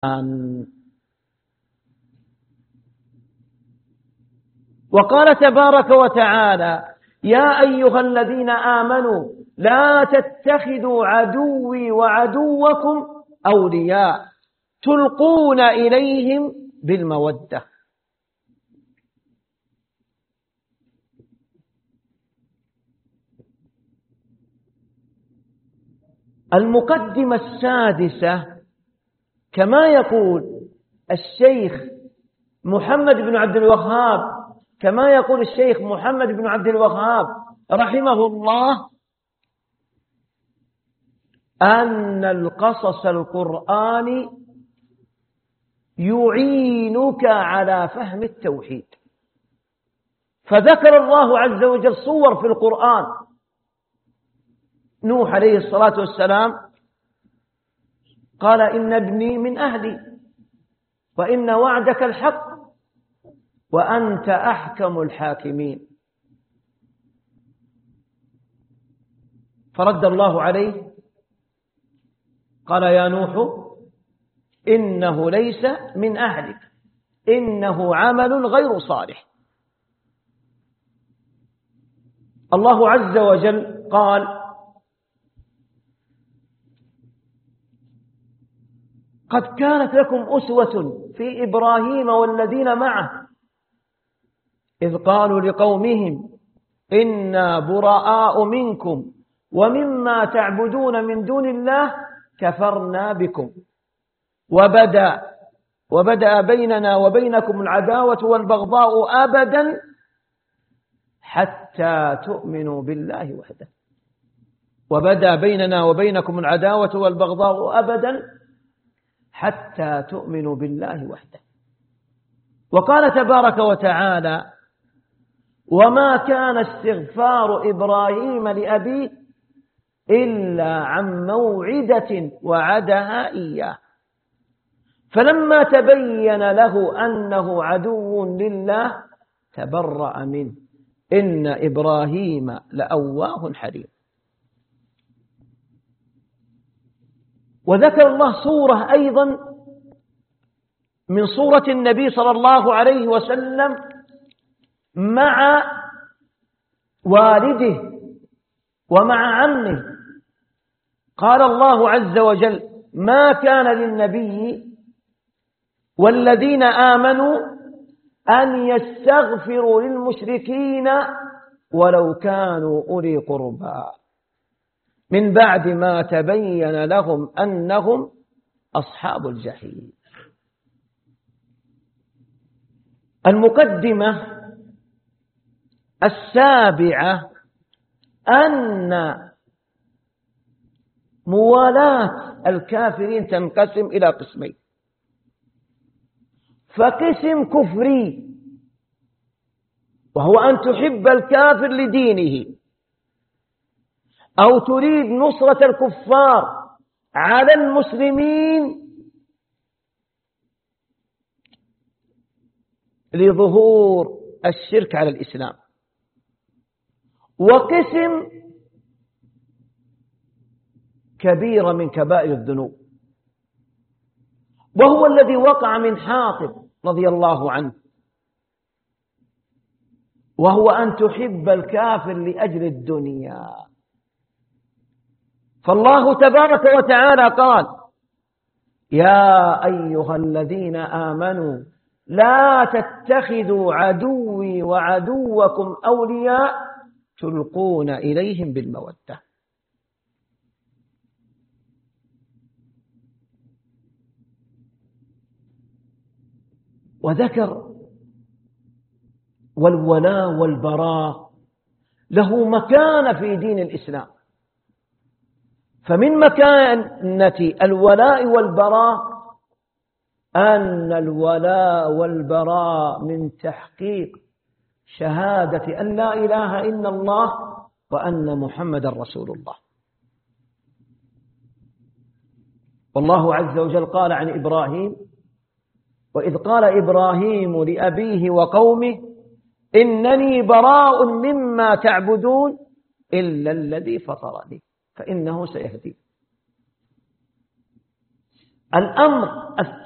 وقال تبارك وتعالى: يا أيها الذين آمنوا لا تتخذوا عدوي وعدوكم أولياء تلقون إليهم بالمودة. المقدمة السادسة، كما يقول الشيخ محمد بن عبد الوهاب رحمه الله، أن القصص القرآني يعينك على فهم التوحيد. فذكر الله عز وجل صور في القرآن: نوح عليه الصلاة والسلام قال: إن ابني من أهلي وإن وعدك الحق وأنت أحكم الحاكمين. فرد الله عليه قال: يا نوح إنه ليس من أهلك إنه عمل غير صالح. الله عز وجل قال: قد كانت لكم أسوة في إبراهيم والذين معه إذ قالوا لقومهم إنا براء منكم ومما تعبدون من دون الله كفرنا بكم وبدأ بيننا وبينكم العداوة والبغضاء أبدا حتى تؤمنوا بالله وحده. وبدأ بيننا وبينكم العداوة والبغضاء أبدا حتى تؤمنوا بالله وحده. وقال تبارك وتعالى: وما كان استغفار إبراهيم لأبيه إلا عن موعدة وعدها إياه فلما تبين له أنه عدو لله تبرأ منه إن إبراهيم لأواه حليم. وذكر الله صورة أيضا من صورة النبي صلى الله عليه وسلم مع والده ومع عمه. قال الله عز وجل: ما كان للنبي والذين آمنوا أن يستغفروا للمشركين ولو كانوا أولي قربى من بعد ما تبين لهم أنهم أصحاب الجحيم. المقدمة السابعة أن موالاة الكافرين تنقسم إلى قسمين: فقسم كفري وهو أن تحب الكافر لدينه أو تريد نصرة الكفار على المسلمين لظهور الشرك على الإسلام. وقسم كبيرة من كبائر الذنوب وهو الذي وقع من حاطب رضي الله عنه، وهو أن تحب الكافر لأجل الدنيا. فالله تبارك وتعالى قال: يا أيها الذين آمنوا لا تتخذوا عدوي وعدوكم أولياء تلقون إليهم بالمودة. وذكر والولاء والبراء له مكانة في دين الإسلام. فمن مكانة الولاء والبراء أن الولاء والبراء من تحقيق شهادة أن لا إله إلا الله وأن محمد رسول الله. والله عز وجل قال عن إبراهيم: وإذ قال إبراهيم لأبيه وقومه إنني براء مما تعبدون إلا الذي فطرني فإنه سيهدي. الأمر